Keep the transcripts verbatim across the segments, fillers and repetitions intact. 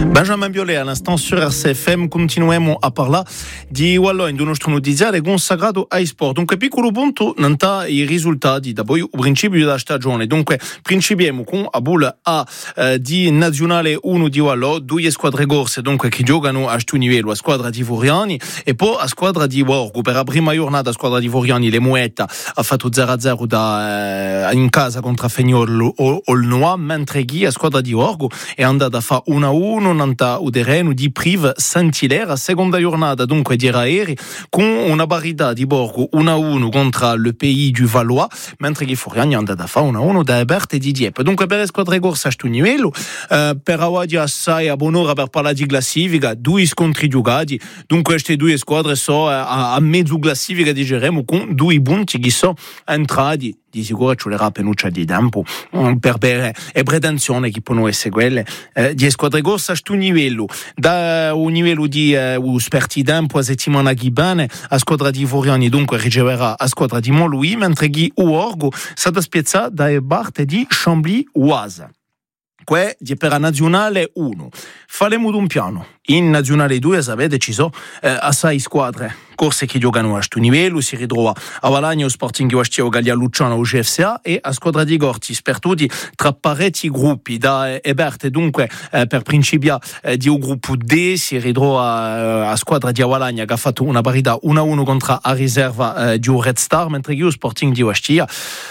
Benjamin Biolay à l'instant sur R C F M. Continuiamo a parlare di Wallò do nostro notiziario consacrato ai sport. Dunque, piccolo punto nanta i risultati da poi il principio della stagione. Dunque, principiamo con a bulla A eh, di Nazionale uno di Wallò, due squadre corse dunque che giocano a questo livello, a squadra di Foriani e poi a squadra di Borgo. Per la prima giornata a squadra di Foriani le Muetta ha fatto zero a zero da, eh, in casa contro Fegnolo o Olnoa, mentre chi a squadra di Borgo è andata a fare uno a uno nanta Udereno di Prive Saint-Hilaire. Seconda giornata dunque di Raeri con una parità di Borgo uno a uno contro le P I du Valois, mentre che Foriani è andata a fare uno a uno da Ebert e di Dieppe. Dunque per le squadre corse a questo livello, eh, per Awadi assai a buon'ora per parlare di classifica, due scontri giocati, dunque queste due squadre sono a, a mezzo classifica digeriamo con due punti che sono entrati. Di sicuro ci vorrà penuccia di tempo per bere e pretensione che possono essere quelle eh, di squadre corse a questo livello. Da un livello di eh, sperti tempo a settimana che bene a squadra di Foriani dunque riceverà a squadra di Montlouis, mentre che Uorgo sarà spiazzata da parte di Chambly-Oise. Que di per la Nazionale uno. Faremo un piano. In Nazionale due, sapete, ci sono eh, assai squadre corse che giocano a questo livello. Si ritrova a Valagno, Sporting Guascio, Gallia Luciano, U G F C A e a squadra di Gorti, spertuti tra parecchi gruppi. Da Ebert, dunque, eh, per principia eh, di un gruppo D, si ritrova eh, a squadra di Valagna che ha fatto una parità uno a uno contro a riserva eh, di un Red Star, mentre che Sporting di Guascio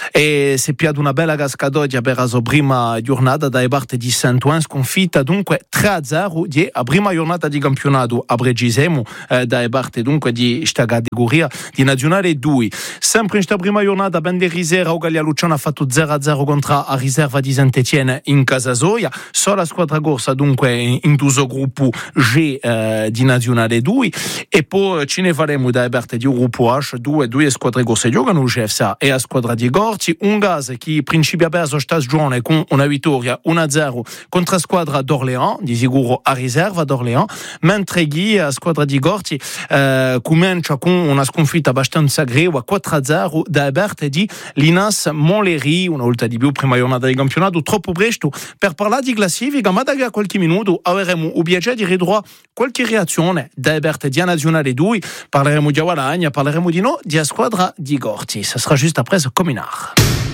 e si è piato una bella cascadoia per la sua prima giornata da Ebert di Saint-Ouen, sconfitta dunque tre a zero di a prima giornata di campionato a Bregisemo eh, da Ebert dunque di questa categoria di Nazionale due. Sempre in questa prima giornata ben di Risera o Gallia Luciano ha fatto zero a zero contro a riserva di Saint-Etienne in Casasoia. Solo la squadra corsa dunque in questo gruppo G eh, di Nazionale due e poi ce ne faremo da Ebert di gruppo H due, due squadre corse giocano U G F C A e a squadra di Gorzi. Un gas che principia a perso questa stagione con una vittoria uno a zero contro la squadra d'Orléans, di sicuro a riserva d'Orléans, mentre chi a squadra di Gorzi eh, comincia con una sconfitta abbastanza greve quattro a zero da Ebert di Linas Montlhéry, una volta di più prima giornata di campionato, troppo presto per parlare di classifica, ma da qualche minuto avremo il piacere di ritrovare qualche reazione da Ebert di Nazionale due, parleremo di Valagna, parleremo di no di a squadra di Gorzi. Ça sera juste après ce communard.